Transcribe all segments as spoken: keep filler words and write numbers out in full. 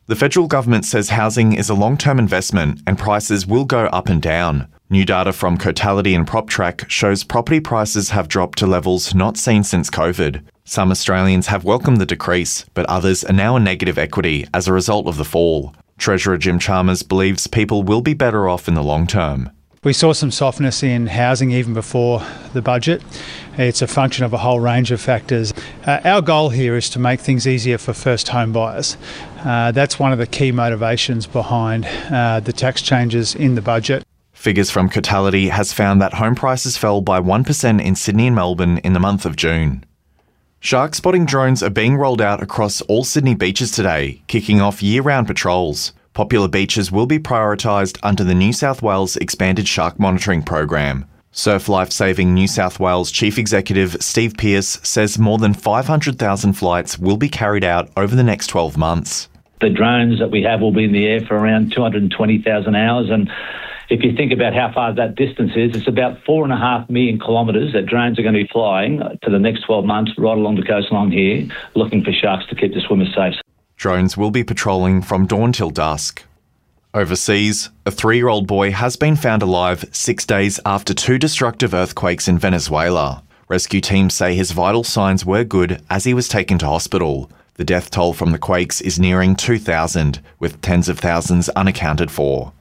The federal government says housing is a long-term investment and prices will go up and down. New data from Cotality and PropTrack shows property prices have dropped to levels not seen since COVID. Some Australians have welcomed the decrease, but others are now in negative equity as a result of the fall. Treasurer Jim Chalmers believes people will be better off in the long term. We saw some softness in housing even before the budget. It's a function of a whole range of factors. Uh, our goal here is to make things easier for first home buyers. Uh, that's one of the key motivations behind uh, the tax changes in the budget. Figures from Cotality has found that home prices fell by one percent in Sydney and Melbourne in the month of June. Shark spotting drones are being rolled out across all Sydney beaches today, kicking off year-round patrols. Popular beaches will be prioritised under the New South Wales Expanded Shark Monitoring Program. Surf Life Saving New South Wales Chief Executive Steve Pearce says more than five hundred thousand flights will be carried out over the next twelve months. The drones that we have will be in the air for around two hundred twenty thousand hours, and if you think about how far that distance is, it's about four and a half million kilometres that drones are going to be flying to the next twelve months right along the coastline here, looking for sharks to keep the swimmers safe. Drones will be patrolling from dawn till dusk. Overseas, a three-year-old boy has been found alive six days after two destructive earthquakes in Venezuela. Rescue teams say his vital signs were good as he was taken to hospital. The death toll from the quakes is nearing two thousand, with tens of thousands unaccounted for.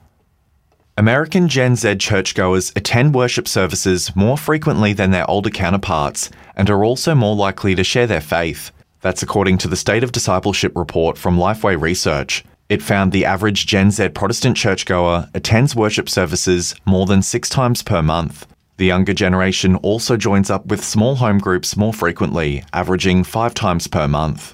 American Gen Z churchgoers attend worship services more frequently than their older counterparts and are also more likely to share their faith. That's according to the State of Discipleship report from Lifeway Research. It found the average Gen Z Protestant churchgoer attends worship services more than six times per month. The younger generation also joins up with small home groups more frequently, averaging five times per month.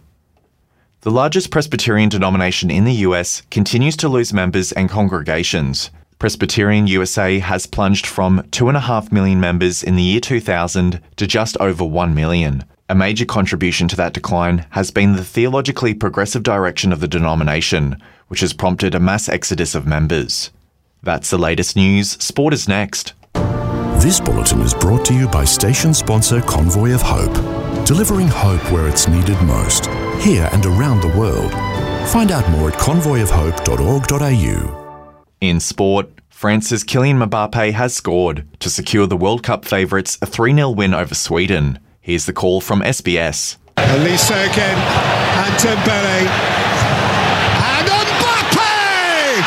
The largest Presbyterian denomination in the U S continues to lose members and congregations. Presbyterian U S A has plunged from two point five million members in the year two thousand to just over one million. A major contribution to that decline has been the theologically progressive direction of the denomination, which has prompted a mass exodus of members. That's the latest news. Sport is next. This bulletin is brought to you by station sponsor Convoy of Hope, delivering hope where it's needed most, here and around the world. Find out more at convoy of hope dot org dot a u. In sport, France's Kylian Mbappe has scored to secure the World Cup favourites a three nil win over Sweden. Here's the call from S B S. Elisa again, and Dembele, and Mbappe!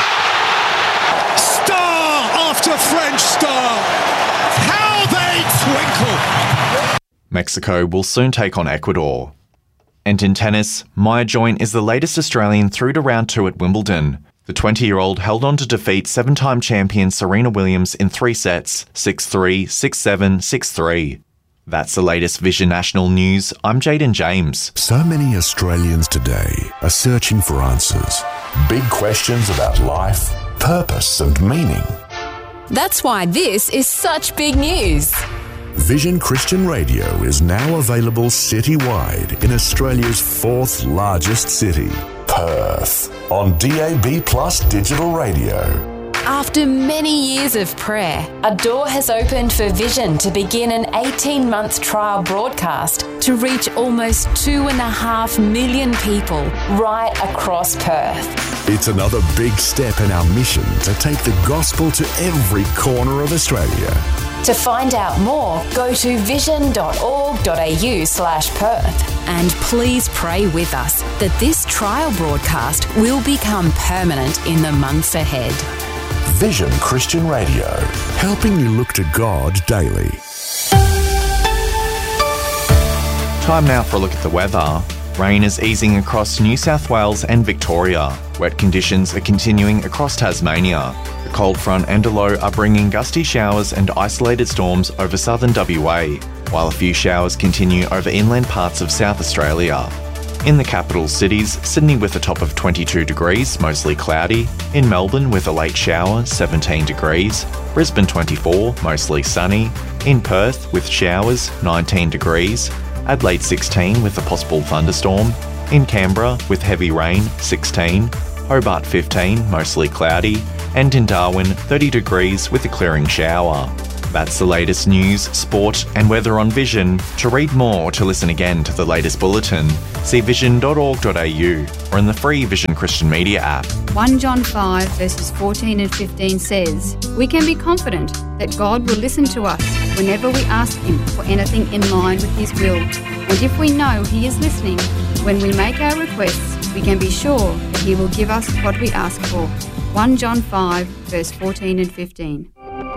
Star after French star, how they twinkle! Mexico will soon take on Ecuador. And in tennis, Maya Joint is the latest Australian through to round two at Wimbledon. The twenty-year-old held on to defeat seven-time champion Serena Williams in three sets, six three, six seven, six three. That's the latest Vision National News. I'm Jaden James. So many Australians today are searching for answers. Big questions about life, purpose and meaning. That's why this is such big news. Vision Christian Radio is now available citywide in Australia's fourth largest city, Perth, on D A B Plus digital radio. After many years of prayer, a door has opened for Vision to begin an eighteen-month trial broadcast to reach almost two and a half million people right across Perth. It's another big step in our mission to take the gospel to every corner of Australia. To find out more, go to vision dot org dot a u slash Perth. And please pray with us that this trial broadcast will become permanent in the months ahead. Vision Christian Radio, helping you look to God daily. Time now for a look at the weather. Rain is easing across New South Wales and Victoria. Wet conditions are continuing across Tasmania. The cold front and a low are bringing gusty showers and isolated storms over southern W A, while a few showers continue over inland parts of South Australia. In the capital cities, Sydney with a top of twenty-two degrees, mostly cloudy. In Melbourne with a late shower, seventeen degrees. Brisbane twenty-four, mostly sunny. In Perth with showers, nineteen degrees. Adelaide sixteen with a possible thunderstorm. In Canberra with heavy rain, sixteen. Hobart fifteen, mostly cloudy. And in Darwin, thirty degrees with a clearing shower. That's the latest news, sport and weather on Vision. To read more or to listen again to the latest bulletin, see vision dot org dot a u or in the free Vision Christian Media app. First John five verses fourteen and fifteen says, "We can be confident that God will listen to us whenever we ask Him for anything in line with His will. And if we know He is listening, when we make our requests, we can be sure that He will give us what we ask for." First John five verse fourteen and fifteen.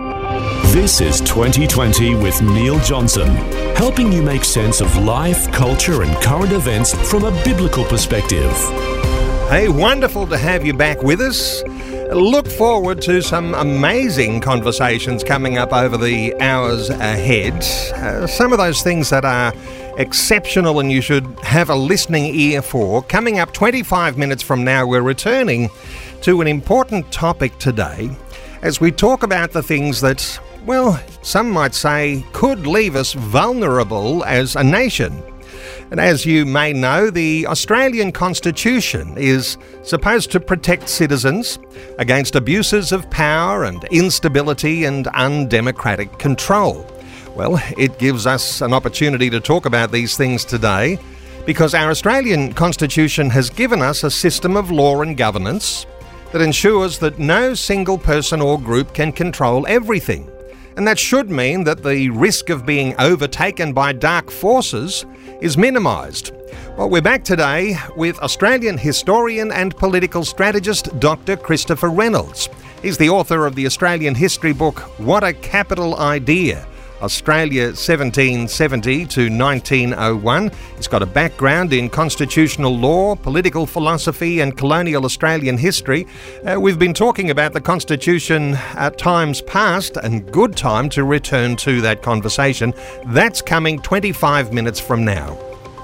This is twenty twenty with Neil Johnson, helping you make sense of life, culture and current events from a biblical perspective. Hey, wonderful to have you back with us. Look forward to some amazing conversations coming up over the hours ahead. Uh, some of those things that are exceptional and you should have a listening ear for. Coming up twenty-five minutes from now, we're returning to an important topic today as we talk about the things that, well, some might say could leave us vulnerable as a nation. And as you may know, the Australian Constitution is supposed to protect citizens against abuses of power and instability and undemocratic control. Well, it gives us an opportunity to talk about these things today because our Australian Constitution has given us a system of law and governance that ensures that no single person or group can control everything. And that should mean that the risk of being overtaken by dark forces is minimised. Well, we're back today with Australian historian and political strategist Doctor Christopher Reynolds. He's the author of the Australian history book, What a Capital Idea, Australia seventeen seventy to nineteen oh one. He's got a background in constitutional law, political philosophy and colonial Australian history. Uh, we've been talking about the Constitution at times past, and good time to return to that conversation. That's coming twenty-five minutes from now.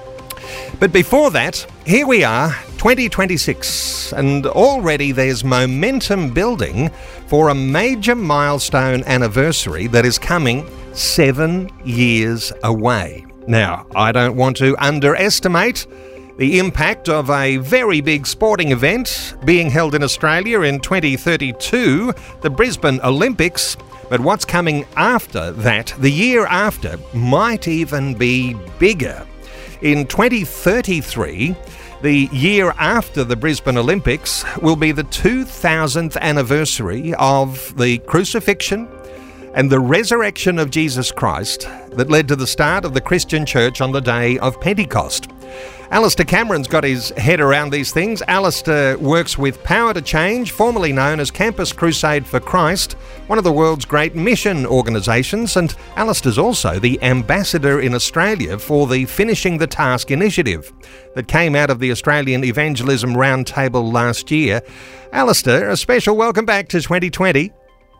But before that, here we are, twenty twenty-six, and already there's momentum building for a major milestone anniversary that is coming seven years away. Now, I don't want to underestimate the impact of a very big sporting event being held in Australia in twenty thirty-two, the Brisbane Olympics, but what's coming after that, the year after, might even be bigger. In twenty thirty-three, the year after the Brisbane Olympics, will be the two thousandth anniversary of the crucifixion and the resurrection of Jesus Christ that led to the start of the Christian church on the day of Pentecost. Alistair Cameron's got his head around these things. Alistair works with Power to Change, formerly known as Campus Crusade for Christ, one of the world's great mission organisations, and Alistair's also the ambassador in Australia for the Finishing the Task initiative that came out of the Australian Evangelism Roundtable last year. Alistair, a special welcome back to twenty twenty.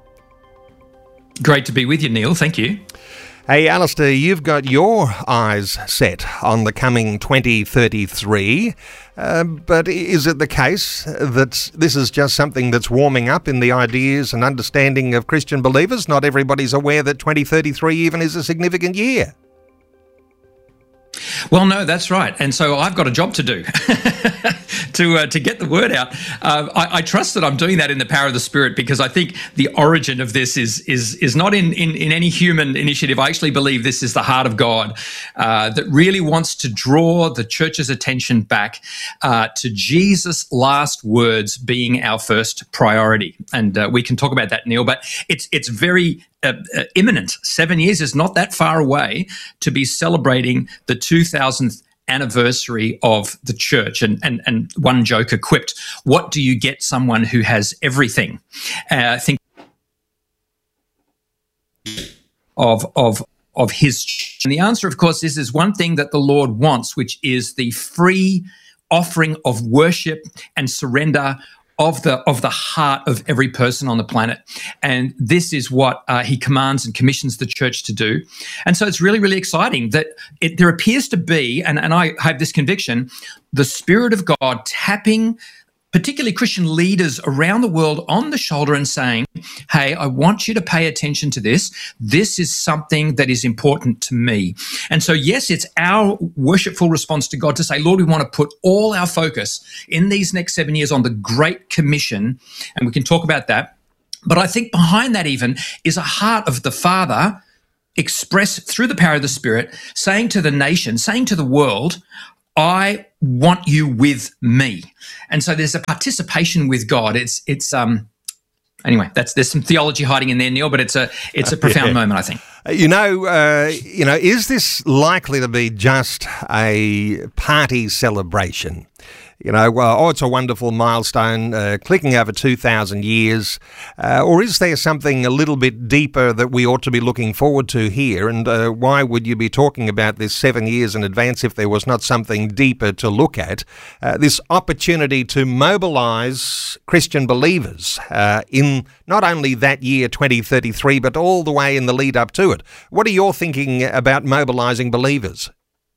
Great to be with you, Neil. Thank you. Hey, Alistair, you've got your eyes set on the coming twenty thirty-three, uh, but is it the case that this is just something that's warming up in the ideas and understanding of Christian believers? Not everybody's aware that twenty thirty-three even is a significant year. Well, no, that's right. And so I've got a job to do to uh, to get the word out. Uh, I, I trust that I'm doing that in the power of the Spirit, because I think the origin of this is is is not in, in, in any human initiative. I actually believe this is the heart of God uh, that really wants to draw the church's attention back uh, to Jesus' last words being our first priority. And uh, we can talk about that, Neil, but it's it's very Uh, uh, imminent. Seven years is not that far away to be celebrating the two thousandth anniversary of the church. And, and, and one joker quipped, what do you get someone who has everything? Uh, I think of, of, of his church. And the answer, of course, is, is one thing that the Lord wants, which is the free offering of worship and surrender of the of the heart of every person on the planet. And this is what uh, he commands and commissions the church to do. And so it's really, really exciting that it, there appears to be, and, and I have this conviction, the Spirit of God tapping particularly Christian leaders around the world on the shoulder and saying, hey, I want you to pay attention to this. This is something that is important to me. And so, yes, it's our worshipful response to God to say, Lord, we want to put all our focus in these next seven years on the Great Commission, and we can talk about that. But I think behind that even is a heart of the Father expressed through the power of the Spirit, saying to the nation, saying to the world, I want you with me. And so there's a participation with God. It's, it's, um, anyway, that's, there's some theology hiding in there, Neil, but it's a, it's a profound yeah. moment, I think. You know, uh, you know, is this likely to be just a party celebration? You know, well, oh, it's a wonderful milestone, uh, clicking over two thousand years. Uh, or is there something a little bit deeper that we ought to be looking forward to here? And uh, why would you be talking about this seven years in advance if there was not something deeper to look at? Uh, this opportunity to mobilise Christian believers uh, in not only that year, twenty thirty-three, but all the way in the lead up to it. What are your thinking about mobilising believers?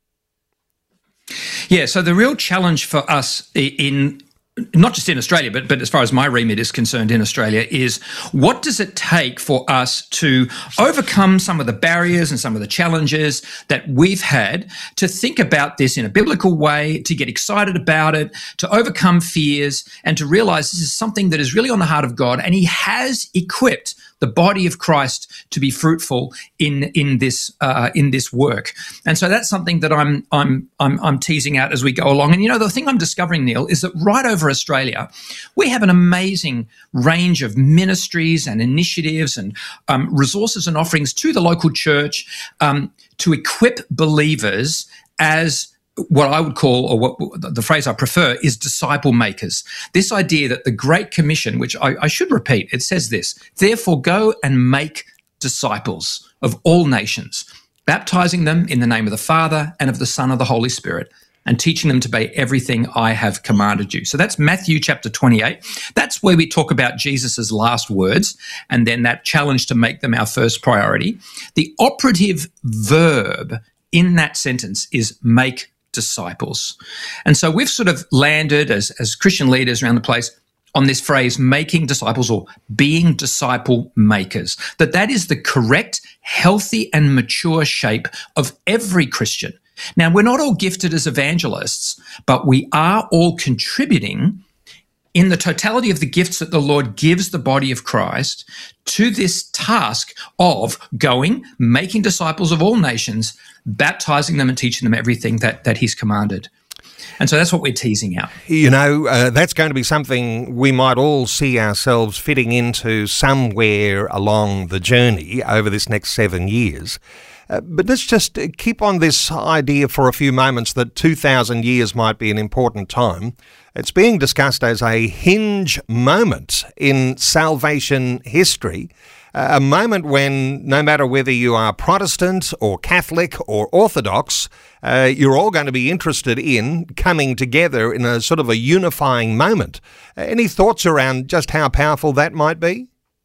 Yeah, so the real challenge for us in, not just in Australia, but, but as far as my remit is concerned in Australia, is what does it take for us to overcome some of the barriers and some of the challenges that we've had, to think about this in a biblical way, to get excited about it, to overcome fears, and to realise this is something that is really on the heart of God, and He has equipped the body of Christ to be fruitful in in this uh, in this work. And so that's something that I'm I'm I'm I'm teasing out as we go along. And you know, the thing I'm discovering, Neil, is that right over Australia, we have an amazing range of ministries and initiatives and um, resources and offerings to the local church um, to equip believers as what I would call, or what the phrase I prefer, is disciple makers. This idea that the Great Commission, which I, I should repeat, it says this: therefore go and make disciples of all nations, baptizing them in the name of the Father and of the Son and of the Holy Spirit, and teaching them to obey everything I have commanded you. So that's Matthew chapter twenty-eight. That's where we talk about Jesus's last words, and then that challenge to make them our first priority. The operative verb in that sentence is make disciples. And so we've sort of landed as, as Christian leaders around the place on this phrase, making disciples, or being disciple makers, that that is the correct, healthy and mature shape of every Christian. Now, we're not all gifted as evangelists, but we are all contributing in the totality of the gifts that the Lord gives the body of Christ to this task of going, making disciples of all nations, baptizing them and teaching them everything that, that He's commanded. And so that's what we're teasing out. You know, uh, that's going to be something we might all see ourselves fitting into somewhere along the journey over this next seven years. Uh, but let's just keep on this idea for a few moments that two thousand years might be an important time. It's being discussed as a hinge moment in salvation history, uh, a moment when no matter whether you are Protestant or Catholic or Orthodox, uh, you're all going to be interested in coming together in a sort of a unifying moment. Uh, any thoughts around just how powerful that might be?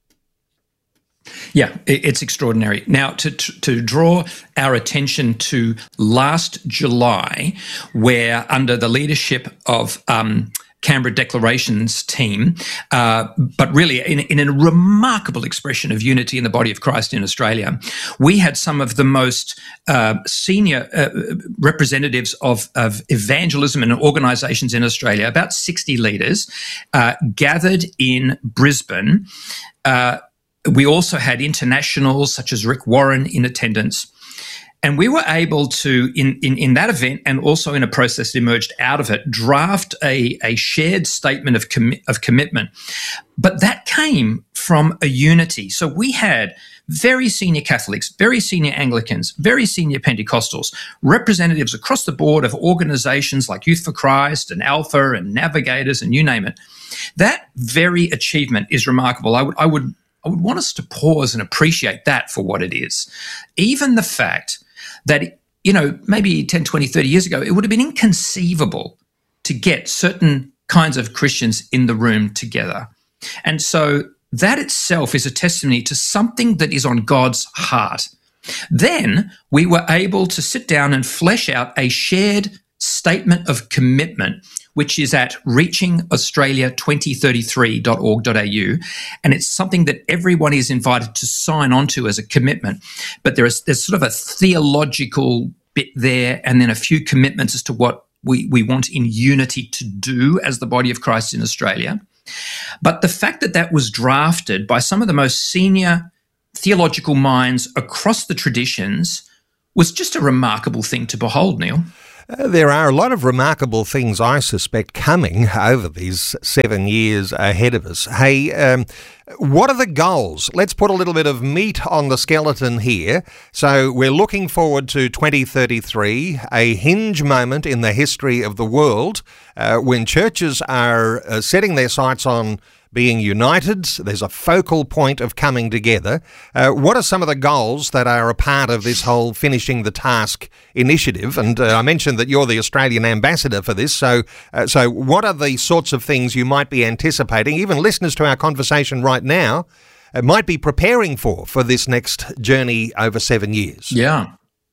Yeah, it's extraordinary. Now, to, to to draw our attention to last July, where under the leadership of um, Canberra Declarations team, uh, but really in, in a remarkable expression of unity in the body of Christ in Australia, we had some of the most uh, senior uh, representatives of, of evangelism and organisations in Australia, about sixty leaders, uh, gathered in Brisbane. Uh, We also had internationals such as Rick Warren in attendance. And we were able to, in, in, in that event and also in a process that emerged out of it, draft a, a shared statement of, commi- of commitment. But that came from a unity. So we had very senior Catholics, very senior Anglicans, very senior Pentecostals, representatives across the board of organisations like Youth for Christ and Alpha and Navigators and you name it. That very achievement is remarkable. I would, I would I would want us to pause and appreciate that for what it is. Even the fact that, you know, maybe ten, twenty, thirty years ago, it would have been inconceivable to get certain kinds of Christians in the room together. And so that itself is a testimony to something that is on God's heart. Then we were able to sit down and flesh out a shared statement of commitment, which is at reaching australia twenty thirty-three dot org dot a u. And it's something that everyone is invited to sign onto as a commitment. But there is there's sort of a theological bit there, and then a few commitments as to what we, we want in unity to do as the body of Christ in Australia. But the fact that that was drafted by some of the most senior theological minds across the traditions was just a remarkable thing to behold, Neil. Uh, there are a lot of remarkable things, I suspect, coming over these seven years ahead of us. Hey, um, what are the goals? Let's put a little bit of meat on the skeleton here. So we're looking forward to twenty thirty-three, a hinge moment in the history of the world uh, when churches are uh, setting their sights on being united. There's a focal point of coming together. Uh, what are some of the goals that are a part of this whole Finishing the Task initiative? And uh, I mentioned that you're the Australian ambassador for this. So, uh, so what are the sorts of things you might be anticipating? Even listeners to our conversation right now uh, might be preparing for for this next journey over seven years. Yeah.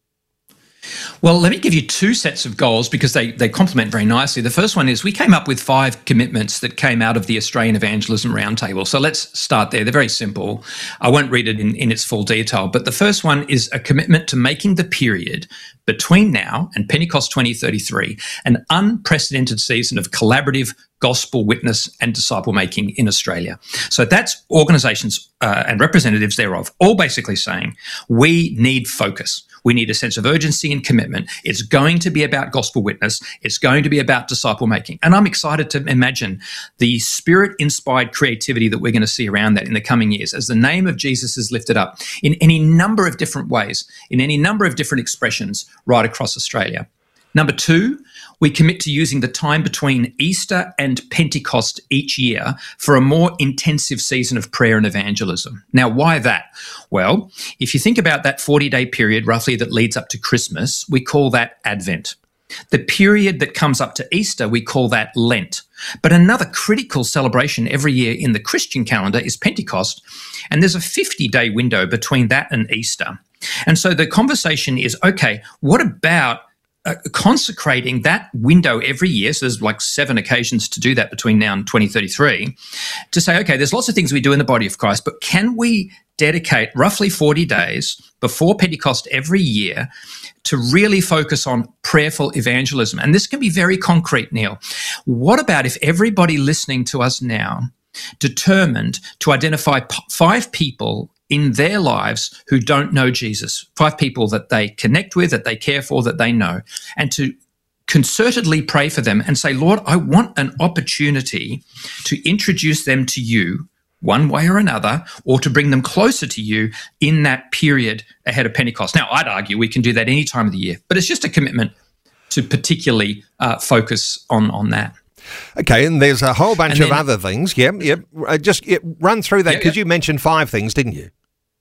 Well, let me give you two sets of goals because they, they complement very nicely. The first one is we came up with five commitments that came out of the Australian Evangelism Roundtable. So let's start there. They're very simple. I won't read it in, in its full detail, but the first one is a commitment to making the period between now and Pentecost twenty thirty-three an unprecedented season of collaborative gospel witness and disciple making in Australia. So that's organisations uh, and representatives thereof all basically saying we need focus. We need a sense of urgency and commitment. It's going to be about gospel witness. It's going to be about disciple making. And I'm excited to imagine the spirit-inspired creativity that we're going to see around that in the coming years as the name of Jesus is lifted up in any number of different ways, in any number of different expressions right across Australia. Number two, we commit to using the time between Easter and Pentecost each year for a more intensive season of prayer and evangelism. Now, why that? Well, if you think about that forty-day period roughly that leads up to Christmas, we call that Advent. The period that comes up to Easter, we call that Lent. But another critical celebration every year in the Christian calendar is Pentecost, and there's a fifty-day window between that and Easter. And so the conversation is, okay, what about Uh, consecrating that window every year, so there's like seven occasions to do that between now and twenty thirty-three, to say, okay, there's lots of things we do in the body of Christ, but can we dedicate roughly forty days before Pentecost every year to really focus on prayerful evangelism? And this can be very concrete, Neil. What about if everybody listening to us now determined to identify p- five people in their lives who don't know Jesus, five people that they connect with, that they care for, that they know, and to concertedly pray for them and say, Lord, I want an opportunity to introduce them to you one way or another, or to bring them closer to you in that period ahead of Pentecost. Now, I'd argue we can do that any time of the year, but it's just a commitment to particularly uh, focus on, on that. Okay, and there's a whole bunch then, of other things. Yep, yep. Uh, just yep, run through that because yeah, yeah. you mentioned five things, didn't you?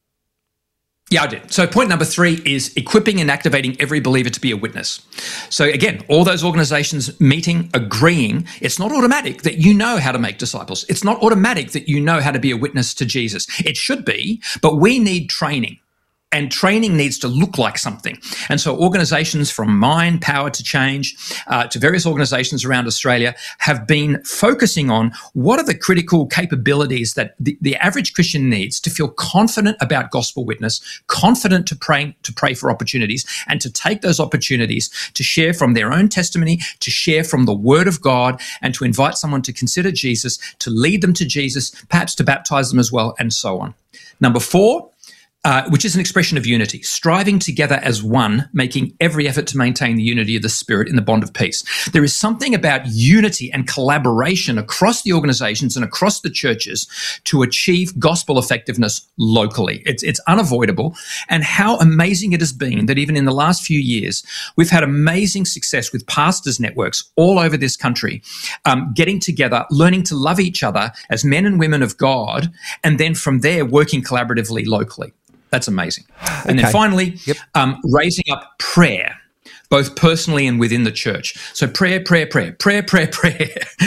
Yeah, I did. So point number three is equipping and activating every believer to be a witness. So again, all those organizations meeting, agreeing, it's not automatic that you know how to make disciples. It's not automatic that you know how to be a witness to Jesus. It should be, but we need training. And training needs to look like something. And so organisations from Mine, Power to Change, uh, to various organisations around Australia have been focusing on what are the critical capabilities that the, the average Christian needs to feel confident about gospel witness, confident to pray, to pray for opportunities, and to take those opportunities to share from their own testimony, to share from the Word of God, and to invite someone to consider Jesus, to lead them to Jesus, perhaps to baptise them as well, and so on. Number four, Uh, which is an expression of unity, striving together as one, making every effort to maintain the unity of the Spirit in the bond of peace. There is something about unity and collaboration across the organizations and across the churches to achieve gospel effectiveness locally. It's, it's unavoidable. And how amazing it has been that even in the last few years, we've had amazing success with pastors' networks all over this country, um, getting together, learning to love each other as men and women of God, and then from there working collaboratively locally. That's amazing. And okay. then finally, yep. um, raising up prayer, both personally and within the church. So prayer, prayer, prayer, prayer, prayer, prayer.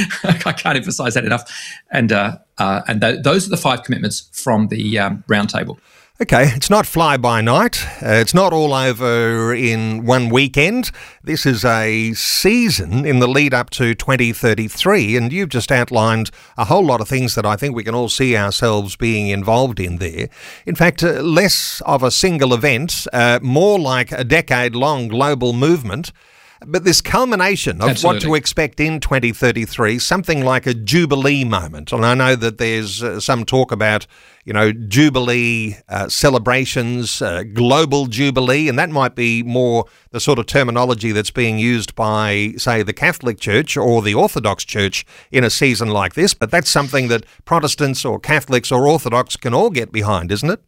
I can't emphasize that enough. And uh, uh, and th- those are the five commitments from the um, roundtable. Okay, it's not fly-by-night. Uh, it's not all over in one weekend. This is a season in the lead-up to twenty thirty-three, and you've just outlined a whole lot of things that I think we can all see ourselves being involved in there. In fact, uh, less of a single event, uh, more like a decade-long global movement. But this culmination of Absolutely. what to expect in twenty thirty-three, something like a Jubilee moment. And I know that there's uh, some talk about, you know, Jubilee uh, celebrations, uh, global Jubilee, and that might be more the sort of terminology that's being used by, say, the Catholic Church or the Orthodox Church in a season like this. But that's something that Protestants or Catholics or Orthodox can all get behind, isn't it?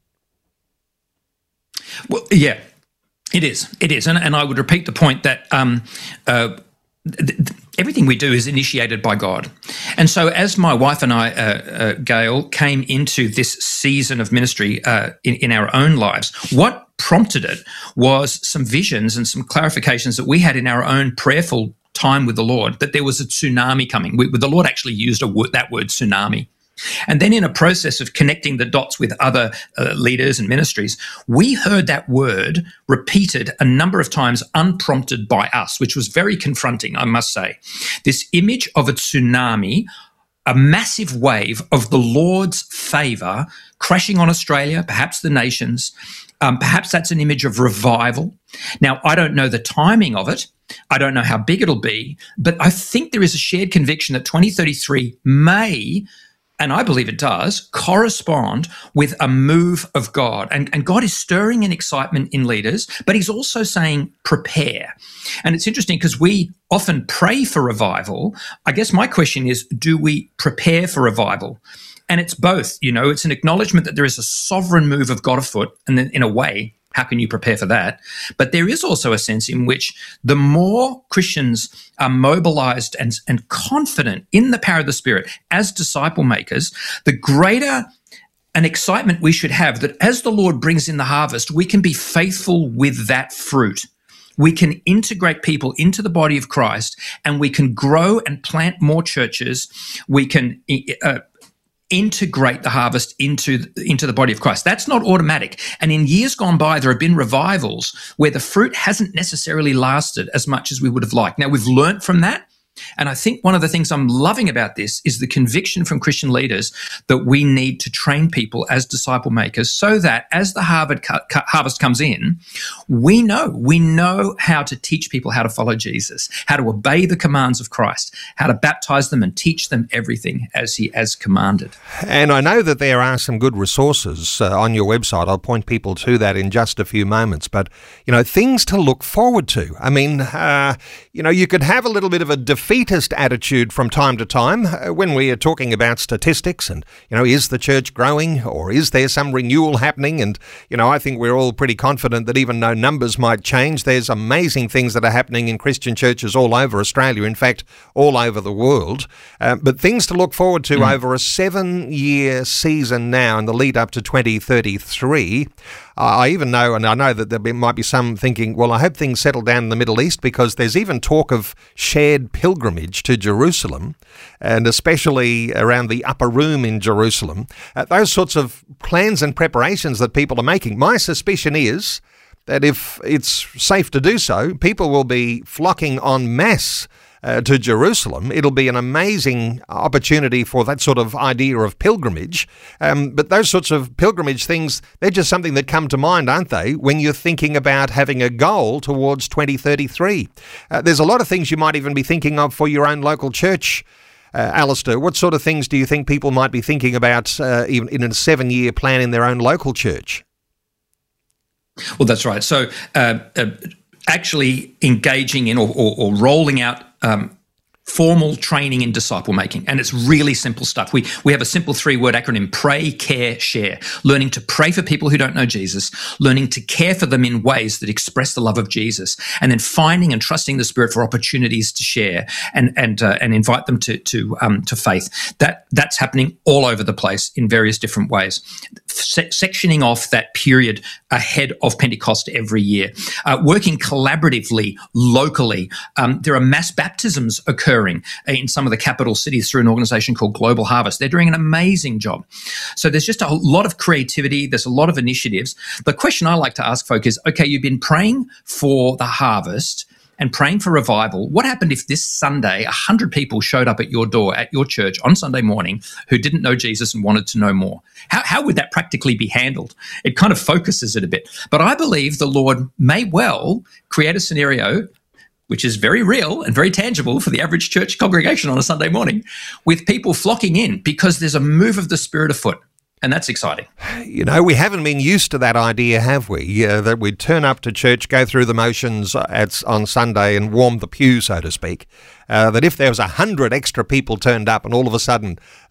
Well, yeah. It is. It is. And, and I would repeat the point that um, uh, th- th- everything we do is initiated by God. And so as my wife and I, uh, uh, Gail, came into this season of ministry uh, in, in our own lives, what prompted it was some visions and some clarifications that we had in our own prayerful time with the Lord, that there was a tsunami coming. We, the Lord actually used a word, that word tsunami. And then in a process of connecting the dots with other uh, leaders and ministries, we heard that word repeated a number of times unprompted by us, which was very confronting, I must say. This image of a tsunami, a massive wave of the Lord's favour crashing on Australia, perhaps the nations. Um, perhaps that's an image of revival. Now, I don't know the timing of it. I don't know how big it'll be, but I think there is a shared conviction that twenty thirty-three may, and I believe it does, correspond with a move of God. And, and God is stirring an excitement in leaders, but he's also saying, prepare. And it's interesting because we often pray for revival. I guess my question is, do we prepare for revival? And it's both, you know, it's an acknowledgement that there is a sovereign move of God afoot. And then in a way, how can you prepare for that? But there is also a sense in which the more Christians are mobilized and, and confident in the power of the Spirit as disciple makers, the greater an excitement we should have that as the Lord brings in the harvest, we can be faithful with that fruit. We can integrate people into the body of Christ, and we can grow and plant more churches. We can uh, integrate the harvest into, into the body of Christ. That's not automatic. And in years gone by, there have been revivals where the fruit hasn't necessarily lasted as much as we would have liked. Now, we've learnt from that. And I think one of the things I'm loving about this is the conviction from Christian leaders that we need to train people as disciple makers so that as the Harvard cu- cu- harvest comes in, we know, we know how to teach people how to follow Jesus, how to obey the commands of Christ, how to baptize them and teach them everything as he has commanded. And I know that there are some good resources uh, on your website. I'll point people to that in just a few moments. But, you know, things to look forward to. I mean, uh, you know, you could have a little bit of a defeatist attitude from time to time uh, when we are talking about statistics and, you know, is the church growing or is there some renewal happening? And, you know, I think we're all pretty confident that even though numbers might change, there's amazing things that are happening in Christian churches all over Australia, in fact, all over the world. Uh, but things to look forward to mm. over a seven-year season now in the lead up to twenty thirty-three. I even know, and I know that there might be some thinking, well, I hope things settle down in the Middle East, because there's even talk of shared pilgrimage to Jerusalem, and especially around the upper room in Jerusalem. Uh, those sorts of plans and preparations that people are making. My suspicion is that if it's safe to do so, people will be flocking en masse Uh, to Jerusalem. It'll be an amazing opportunity for that sort of idea of pilgrimage. Um, but those sorts of pilgrimage things, they're just something that come to mind, aren't they, when you're thinking about having a goal towards twenty thirty-three. Uh, there's a lot of things you might even be thinking of for your own local church. Uh, Alistair, what sort of things do you think people might be thinking about uh, even in a seven-year plan in their own local church? Well, that's right. So uh, uh, actually engaging in or, or, or rolling out Um, formal training in disciple making. And it's really simple stuff. We we have a simple three-word acronym: pray, care, share. Learning to pray for people who don't know Jesus, learning to care for them in ways that express the love of Jesus, and then finding and trusting the Spirit for opportunities to share and and uh, and invite them to to um, to faith. That that's happening all over the place in various different ways. Se- sectioning off that period ahead of Pentecost every year, uh, working collaboratively locally. Um, there are mass baptisms occurring in some of the capital cities through an organisation called Global Harvest. They're doing an amazing job. So there's just a lot of creativity. There's a lot of initiatives. The question I like to ask folk is, okay, you've been praying for the harvest and praying for revival. What happened if this Sunday one hundred people showed up at your door, at your church on Sunday morning, who didn't know Jesus and wanted to know more? How, how would that practically be handled? It kind of focuses it a bit. But I believe the Lord may well create a scenario which is very real and very tangible for the average church congregation on a Sunday morning, with people flocking in because there's a move of the Spirit afoot. And that's exciting. You know, we haven't been used to that idea, have we? Uh, that we'd turn up to church, go through the motions at, on Sunday and warm the pew, so to speak. Uh, that if there was a hundred extra people turned up and all of a sudden